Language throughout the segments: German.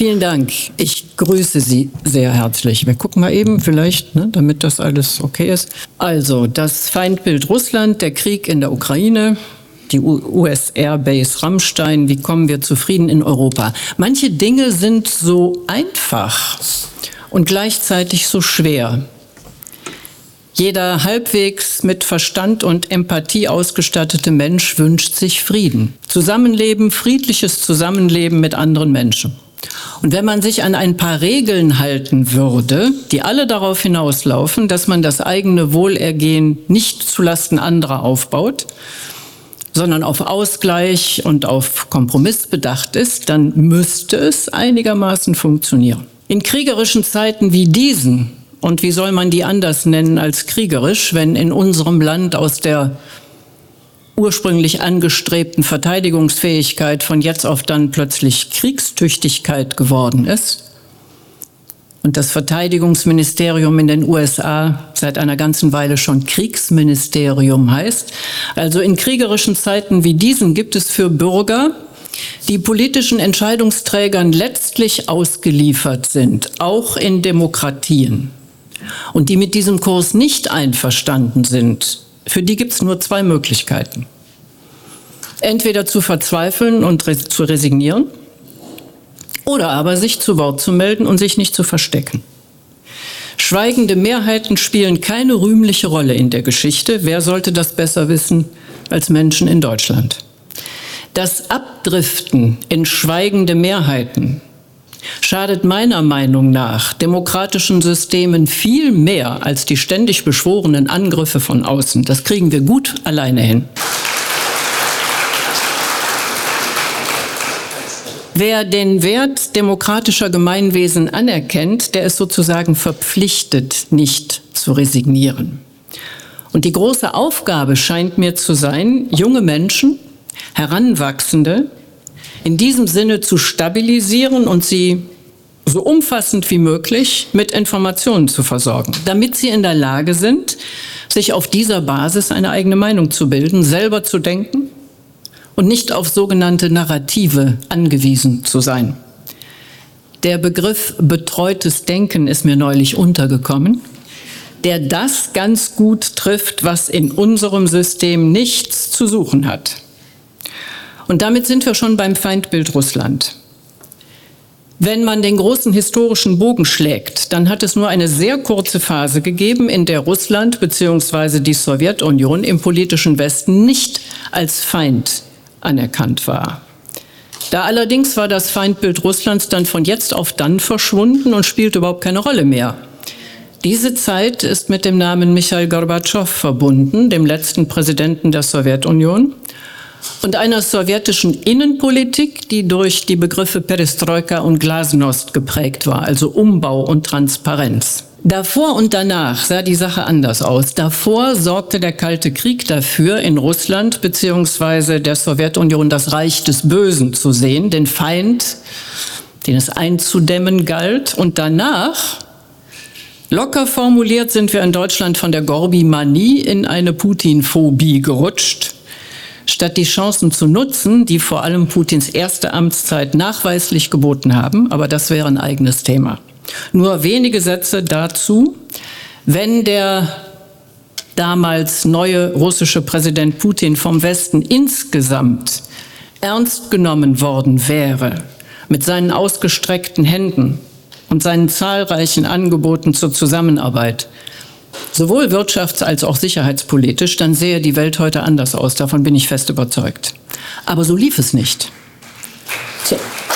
Vielen Dank. Ich grüße Sie sehr herzlich. Wir gucken mal eben vielleicht, damit das alles okay ist. Also, das Feindbild Russland, der Krieg in der Ukraine, die US-Airbase Rammstein, wie kommen wir zu Frieden in Europa? Manche Dinge sind so einfach und gleichzeitig so schwer. Jeder halbwegs mit Verstand und Empathie ausgestattete Mensch wünscht sich Frieden. Zusammenleben, friedliches Zusammenleben mit anderen Menschen. Und wenn man sich an ein paar Regeln halten würde, die alle darauf hinauslaufen, dass man das eigene Wohlergehen nicht zulasten anderer aufbaut, sondern auf Ausgleich und auf Kompromiss bedacht ist, dann müsste es einigermaßen funktionieren. In kriegerischen Zeiten wie diesen, und wie soll man die anders nennen als kriegerisch, wenn in unserem Land aus der ursprünglich angestrebten Verteidigungsfähigkeit von jetzt auf dann plötzlich Kriegstüchtigkeit geworden ist und das Verteidigungsministerium in den USA seit einer ganzen Weile schon Kriegsministerium heißt. Also in kriegerischen Zeiten wie diesen gibt es für Bürger, die politischen Entscheidungsträgern letztlich ausgeliefert sind, auch in Demokratien, und die mit diesem Kurs nicht einverstanden sind, für die gibt es nur zwei Möglichkeiten. Entweder zu verzweifeln und zu resignieren oder aber sich zu Wort zu melden und sich nicht zu verstecken. Schweigende Mehrheiten spielen keine rühmliche Rolle in der Geschichte. Wer sollte das besser wissen als Menschen in Deutschland? Das Abdriften in schweigende Mehrheiten schadet meiner Meinung nach demokratischen Systemen viel mehr als die ständig beschworenen Angriffe von außen. Das kriegen wir gut alleine hin. Wer den Wert demokratischer Gemeinwesen anerkennt, der ist sozusagen verpflichtet, nicht zu resignieren. Und die große Aufgabe scheint mir zu sein, junge Menschen, Heranwachsende, in diesem Sinne zu stabilisieren und sie so umfassend wie möglich mit Informationen zu versorgen, damit sie in der Lage sind, sich auf dieser Basis eine eigene Meinung zu bilden, selber zu denken und nicht auf sogenannte Narrative angewiesen zu sein. Der Begriff betreutes Denken ist mir neulich untergekommen, der das ganz gut trifft, was in unserem System nichts zu suchen hat. Und damit sind wir schon beim Feindbild Russland. Wenn man den großen historischen Bogen schlägt, dann hat es nur eine sehr kurze Phase gegeben, in der Russland bzw. die Sowjetunion im politischen Westen nicht als Feind anerkannt war. Da allerdings war das Feindbild Russlands dann von jetzt auf dann verschwunden und spielt überhaupt keine Rolle mehr. Diese Zeit ist mit dem Namen Michail Gorbatschow verbunden, dem letzten Präsidenten der Sowjetunion, und einer sowjetischen Innenpolitik, die durch die Begriffe Perestroika und Glasnost geprägt war, also Umbau und Transparenz. Davor und danach sah die Sache anders aus. Davor sorgte der Kalte Krieg dafür, in Russland bzw. der Sowjetunion das Reich des Bösen zu sehen, den Feind, den es einzudämmen galt. Und danach, locker formuliert, sind wir in Deutschland von der Gorbi-Manie in eine Putin-Phobie gerutscht. Statt die Chancen zu nutzen, die vor allem Putins erste Amtszeit nachweislich geboten haben, aber das wäre ein eigenes Thema. Nur wenige Sätze dazu. Wenn der damals neue russische Präsident Putin vom Westen insgesamt ernst genommen worden wäre, mit seinen ausgestreckten Händen und seinen zahlreichen Angeboten zur Zusammenarbeit, sowohl wirtschafts- als auch sicherheitspolitisch, dann sähe die Welt heute anders aus. Davon bin ich fest überzeugt. Aber so lief es nicht. So.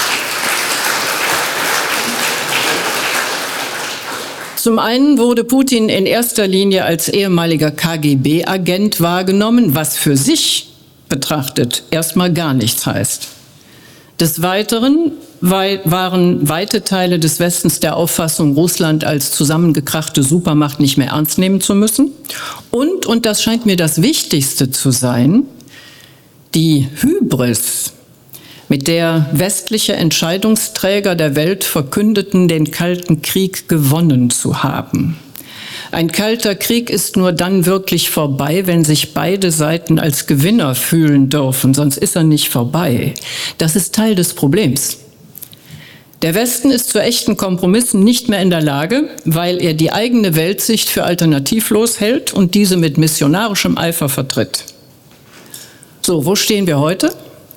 Zum einen wurde Putin in erster Linie als ehemaliger KGB-Agent wahrgenommen, was für sich betrachtet erstmal gar nichts heißt. Des Weiteren waren weite Teile des Westens der Auffassung, Russland als zusammengekrachte Supermacht nicht mehr ernst nehmen zu müssen. Und das scheint mir das Wichtigste zu sein, die Hybris, mit der westliche Entscheidungsträger der Welt verkündeten, den Kalten Krieg gewonnen zu haben. Ein kalter Krieg ist nur dann wirklich vorbei, wenn sich beide Seiten als Gewinner fühlen dürfen, sonst ist er nicht vorbei. Das ist Teil des Problems. Der Westen ist zu echten Kompromissen nicht mehr in der Lage, weil er die eigene Weltsicht für alternativlos hält und diese mit missionarischem Eifer vertritt. So, wo stehen wir heute?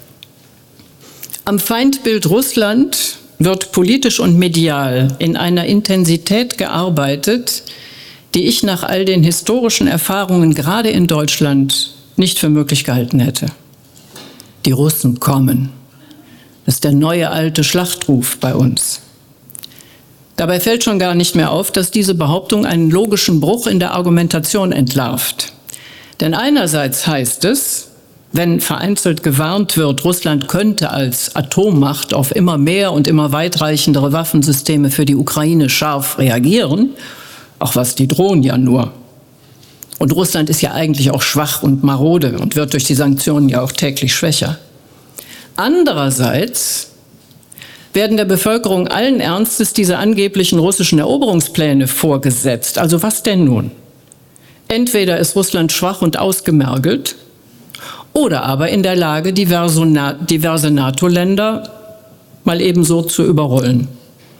Am Feindbild Russland wird politisch und medial in einer Intensität gearbeitet, die ich nach all den historischen Erfahrungen gerade in Deutschland nicht für möglich gehalten hätte. Die Russen kommen. Das ist der neue alte Schlachtruf bei uns. Dabei fällt schon gar nicht mehr auf, dass diese Behauptung einen logischen Bruch in der Argumentation entlarvt. Denn einerseits heißt es, wenn vereinzelt gewarnt wird, Russland könnte als Atommacht auf immer mehr und immer weitreichendere Waffensysteme für die Ukraine scharf reagieren, auch was die drohen ja nur. Und Russland ist ja eigentlich auch schwach und marode und wird durch die Sanktionen ja auch täglich schwächer. Andererseits werden der Bevölkerung allen Ernstes diese angeblichen russischen Eroberungspläne vorgesetzt. Also was denn nun? Entweder ist Russland schwach und ausgemergelt oder aber in der Lage, diverse NATO-Länder mal ebenso zu überrollen.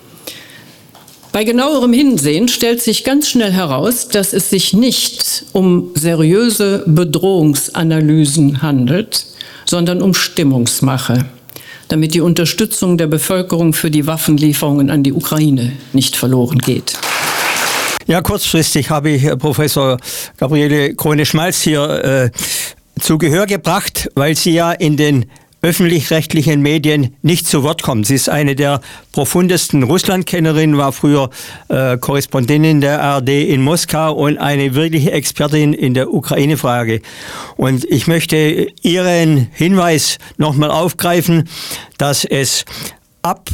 Bei genauerem Hinsehen stellt sich ganz schnell heraus, dass es sich nicht um seriöse Bedrohungsanalysen handelt, sondern um Stimmungsmache, damit die Unterstützung der Bevölkerung für die Waffenlieferungen an die Ukraine nicht verloren geht. Ja, kurzfristig habe ich Professor Gabriele Krone-Schmalz hier zu Gehör gebracht, weil sie ja in den öffentlich-rechtlichen Medien nicht zu Wort kommt. Sie ist eine der profundesten Russlandkennerinnen, war früher Korrespondentin der ARD in Moskau und eine wirkliche Expertin in der Ukraine-Frage. Und ich möchte Ihren Hinweis nochmal aufgreifen, dass es ab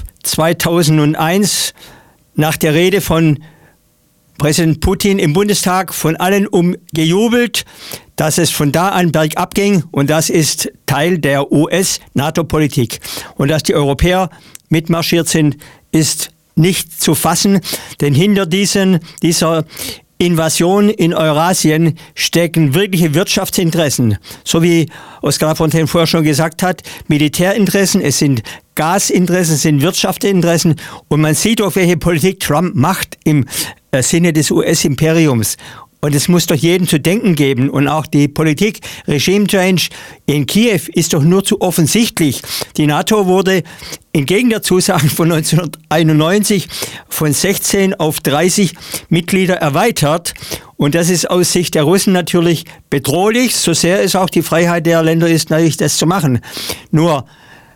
2001 nach der Rede von Präsident Putin im Bundestag von allen gejubelt, dass es von da an bergab ging, und das ist Teil der US-NATO-Politik. Und dass die Europäer mitmarschiert sind, ist nicht zu fassen, denn hinter dieser Invasion in Eurasien stecken wirkliche Wirtschaftsinteressen. So wie Oskar Lafontaine vorher schon gesagt hat, Militärinteressen, es sind Gasinteressen, es sind Wirtschaftsinteressen, und man sieht auch, welche Politik Trump macht im Sinne des US-Imperiums. Und es muss doch jedem zu denken geben. Und auch die Politik, Regime Change in Kiew ist doch nur zu offensichtlich. Die NATO wurde entgegen der Zusagen von 1991 von 16 auf 30 Mitglieder erweitert. Und das ist aus Sicht der Russen natürlich bedrohlich, so sehr es auch die Freiheit der Länder ist, natürlich das zu machen. Nur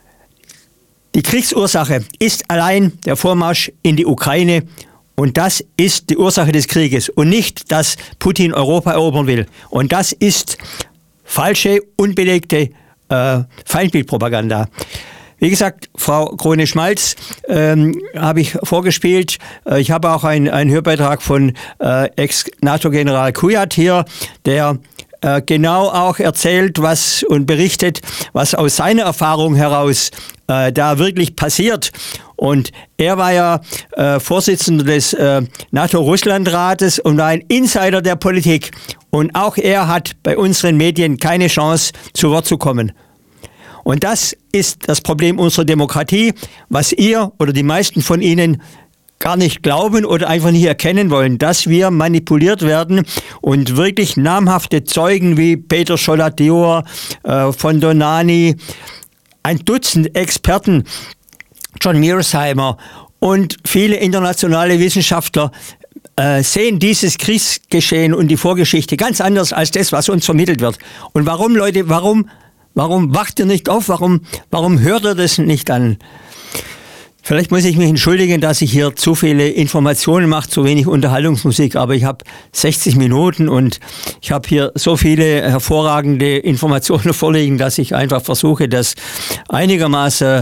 die Kriegsursache ist allein der Vormarsch in die Ukraine. Und das ist die Ursache des Krieges und nicht, dass Putin Europa erobern will. Und das ist falsche, unbelegte Feindbildpropaganda. Wie gesagt, Frau Krone-Schmalz habe ich vorgespielt. Ich habe auch einen Hörbeitrag von Ex-NATO-General Kujat hier, der genau auch erzählt und berichtet, was aus seiner Erfahrung heraus da wirklich passiert. Und er war ja Vorsitzender des NATO-Russland-Rates und war ein Insider der Politik. Und auch er hat bei unseren Medien keine Chance, zu Wort zu kommen. Und das ist das Problem unserer Demokratie, was ihr oder die meisten von Ihnen gar nicht glauben oder einfach nicht erkennen wollen, dass wir manipuliert werden und wirklich namhafte Zeugen wie Peter Schollatt-Dior, von Donani, ein Dutzend Experten, John Mearsheimer und viele internationale Wissenschaftler sehen dieses Kriegsgeschehen und die Vorgeschichte ganz anders als das, was uns vermittelt wird. Und warum, Leute, warum wacht ihr nicht auf? Warum hört ihr das nicht an? Vielleicht muss ich mich entschuldigen, dass ich hier zu viele Informationen mache, zu wenig Unterhaltungsmusik, aber ich habe 60 Minuten und ich habe hier so viele hervorragende Informationen vorliegen, dass ich einfach versuche, das einigermaßen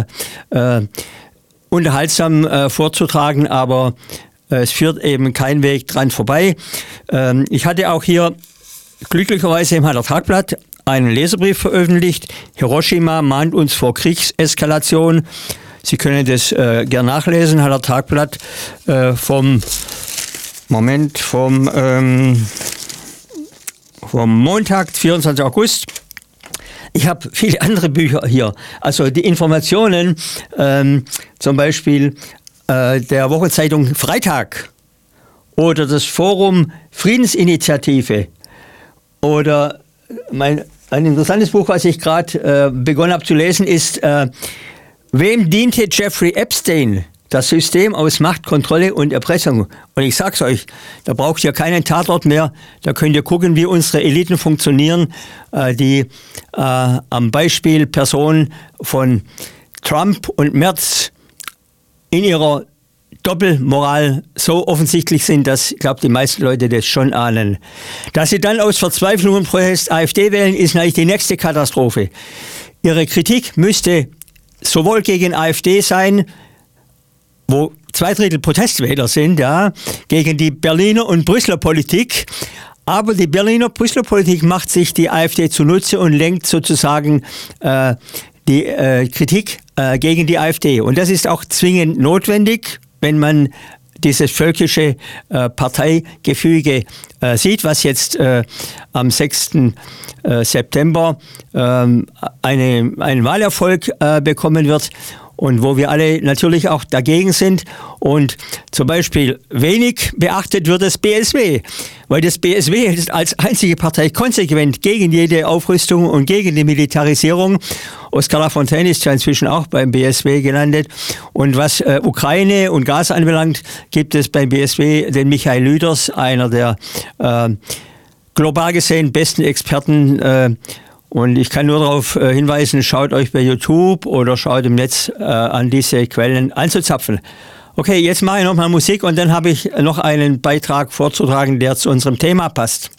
unterhaltsam vorzutragen, aber es führt eben kein Weg dran vorbei. Ich hatte auch hier glücklicherweise im Haller Tagblatt einen Leserbrief veröffentlicht. Hiroshima mahnt uns vor Kriegseskalation. Sie können das gern nachlesen, Haller Tagblatt vom Montag, 24. August. Ich habe viele andere Bücher hier. Also die Informationen, zum Beispiel der Wochenzeitung Freitag oder das Forum Friedensinitiative oder ein interessantes Buch, was ich gerade begonnen habe zu lesen, ist Wem diente Jeffrey Epstein? Das System aus Macht, Kontrolle und Erpressung. Und ich sag's euch, da braucht ihr keinen Tatort mehr. Da könnt ihr gucken, wie unsere Eliten funktionieren, die am Beispiel Personen von Trump und Merz in ihrer Doppelmoral so offensichtlich sind, dass, ich glaube, die meisten Leute das schon ahnen. Dass sie dann aus Verzweiflung und Protest AfD wählen, ist natürlich die nächste Katastrophe. Ihre Kritik müsste sowohl gegen AfD sein, wo 2/3 Protestwähler sind, ja, gegen die Berliner und Brüsseler Politik. Aber die Berliner Brüsseler Politik macht sich die AfD zunutze und lenkt sozusagen die Kritik gegen die AfD. Und das ist auch zwingend notwendig, wenn man dieses völkische Parteigefüge sieht, was jetzt am 6. September einen Wahlerfolg bekommen wird. Und wo wir alle natürlich auch dagegen sind. Und zum Beispiel wenig beachtet wird das BSW, weil das BSW ist als einzige Partei konsequent gegen jede Aufrüstung und gegen die Militarisierung. Oskar Lafontaine ist ja inzwischen auch beim BSW gelandet. Und was Ukraine und Gas anbelangt, gibt es beim BSW den Michael Lüders, einer der global gesehen besten Experten. Und ich kann nur darauf hinweisen, schaut euch bei YouTube oder schaut im Netz an, diese Quellen anzuzapfen. Okay, jetzt mache ich nochmal Musik und dann habe ich noch einen Beitrag vorzutragen, der zu unserem Thema passt.